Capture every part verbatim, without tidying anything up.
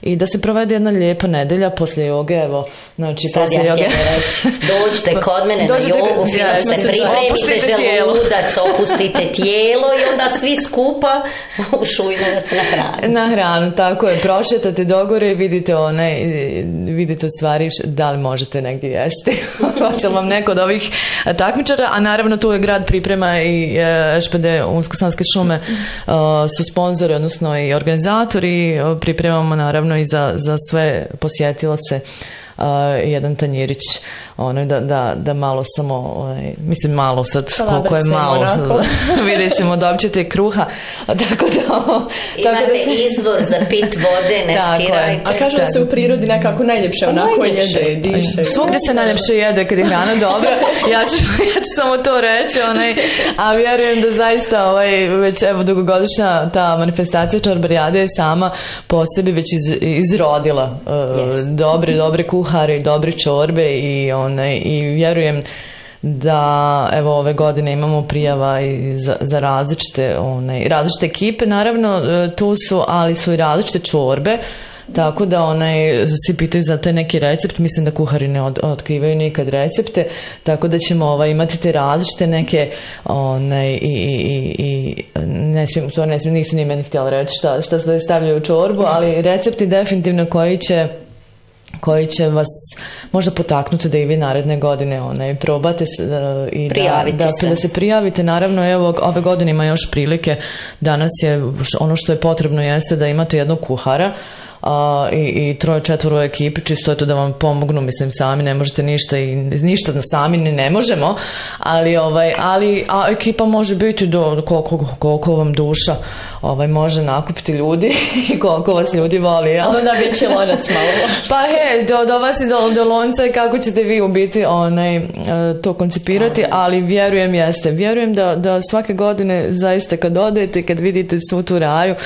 i da se provede jedna lijepa nedelja poslije joge, evo, znači sad poslije ja joge. Dođite kod mene na jogu, fino se pripremite želudac, opustite tijelo i onda svi skupa u Šujnovac na hranu. Na hranu, tako je, prošetate dogore i vidite onaj, vidite u stvari da li možete negdje jesti. Hoće li vam neko od ovih takmičara, a naravno tu je grad priprema i Š P D Unsko-Sanske šume su sponzori, odnosno i organizatori, pripremamo naravno i za, za sve posjetilace uh, jedan tanjirić, ono, da, da, da malo samo, ovaj, mislim malo sad, koliko je malo, vidjet ćemo, dobit ćete kruha, tako da... Imate da će... izvor za pit vode, ne skirajte. A kažu da se u prirodi nekako najljepše onako jede, diše. Svugdje se najljepše jede kad je hrana dobra, ja ću, ja ću samo to reći, onaj, a vjerujem da zaista ovaj, već evo dugogodišnja ta manifestacija Čorbarijade je sama po sebi već iz, izrodila uh, yes. dobri, dobri kuhari, dobri čorbe i onaj, i vjerujem da evo ove godine imamo prijava i za, za različite onaj, različite ekipe, naravno tu su, ali su i različite čorbe, tako da onaj, svi pitaju za taj neki recept, mislim da kuhari ne od, otkrivaju nikad recepte, tako da ćemo ovaj, imati te različite neke onaj, i, i, i ne smijem, to ne smijem, nisu ni meni htjeli reći šta, šta se stavljaju u čorbu, ali recepti definitivno koji će koji će vas možda potaknuti da i vi naredne godine onaj, probate i da, da, se. da se prijavite. Naravno, evo, ove godine ima još prilike. Danas je, ono što je potrebno jeste da imate jednog kuhara, a, i, i troje, četvoro ekipi, čisto je to da vam pomognu, mislim, sami ne možete ništa i ništa sami ne, ne možemo, ali, ovaj, ali a ekipa može biti do koliko, koliko vam duša ovaj, može nakupiti ljudi i koliko vas ljudi voli. Jel? Ali onda biće lonac malo. Pa he, do, do vas i do, do lonca i kako ćete vi u biti onaj, to koncipirati, ali vjerujem jeste. Vjerujem da, da svake godine zaista kad odete, kad vidite svu tu raju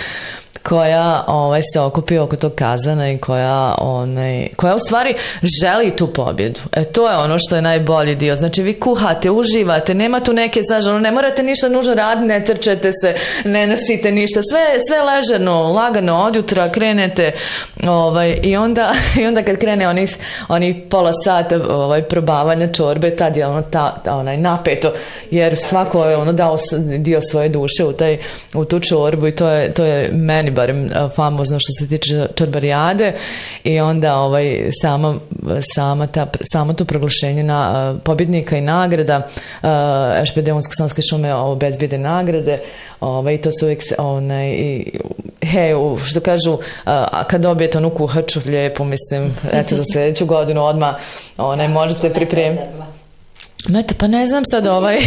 koja ovaj, se okupi oko tog kazana i koja, onaj, koja u stvari želi tu pobjedu. E, to je ono što je najbolji dio. Znači vi kuhate, uživate, nema tu neke, znaš, ono, ne morate ništa nužno raditi, ne trčete se, ne nosite ništa, sve, sve ležerno, lagano, od jutra krenete ovaj, i, onda, i onda kad krene onih, onih pola sata ovaj, probavanja čorbe, tad je ono ta, ta, onaj, napeto, jer svako je ono dao dio svoje duše u, taj, u tu čorbu i to je, to je meni barem famozno što se tiče Čorbarijade i onda ovaj, sama, sama ta, samo to proglašenje na uh, pobjednika i nagrada uh, Š P D Unsko-Sanske šume obezbijede nagrade ovaj, i to su uvijek onaj, i, hej, što kažu uh, kad dobijete onu kuhaču lijepu, mislim, eto za sljedeću godinu odmah onaj, možete pripremiti. Mete, pa ne znam sad ovaj...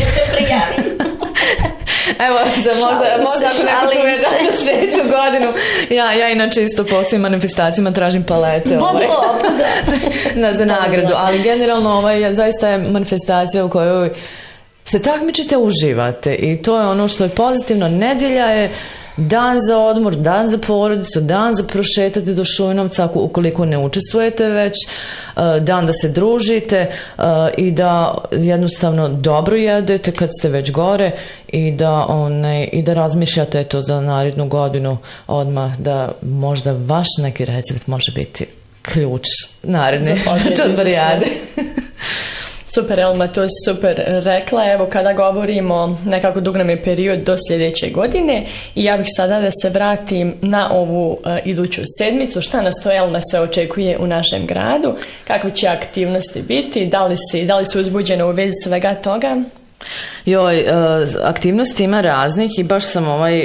Evo, za možda, možda ako neko čuje da za sljedeću godinu. Ja, ja inače isto po svim manifestacijama tražim palete ovaj, na, za nagradu. Ali generalno ovaj, zaista je manifestacija u kojoj se takmičite, uživate. I to je ono što je pozitivno. Nedjelja je dan za odmor, dan za porodicu, dan za prošetati do Šujnovca ukoliko ne učestvujete već, dan da se družite i da jednostavno dobro jedete kad ste već gore i da, one, i da razmišljate to za narednu godinu odmah da možda vaš neki recept može biti ključ naredne Čorbarijade. Super, Elma, to si super rekla. Evo, kada govorimo, nekako dug nam je period do sljedeće godine i ja bih sada da se vratim na ovu uh, iduću sedmicu. Šta nas to, Elma, se očekuje u našem gradu? Kakve će aktivnosti biti? Da li si, da li si uzbuđena u vezi svega toga? Joj, aktivnosti ima raznih i baš sam ovaj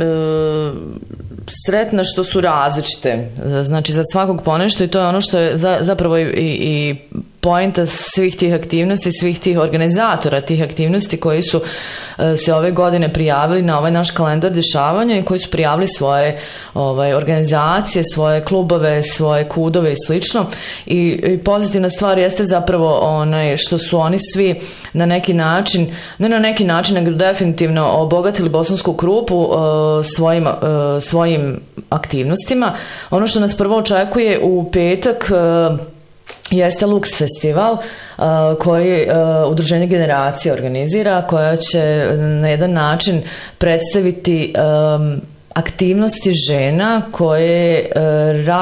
sretna što su različite. Znači za svakog ponešto i to je ono što je zapravo i, i poenta svih tih aktivnosti, svih tih organizatora tih aktivnosti koji su se ove godine prijavili na ovaj naš kalendar dešavanja i koji su prijavili svoje ovaj, organizacije, svoje klubove, svoje kudove i slično. I, i pozitivna stvar jeste zapravo onaj, što su oni svi na neki način, ne na neki način, nego definitivno obogatili Bosansku Krupu uh, svojim, uh, svojim aktivnostima. Ono što nas prvo očekuje u petak uh, jeste Lux festival uh, koji uh, Udruženje Generacije organizira, koja će na jedan način predstaviti um, aktivnosti žena koje uh, rade